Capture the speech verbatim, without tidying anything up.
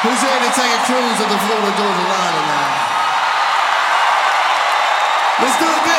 Who's ready to take a cruise of the Florida Georgia line tonight? Let's do it again.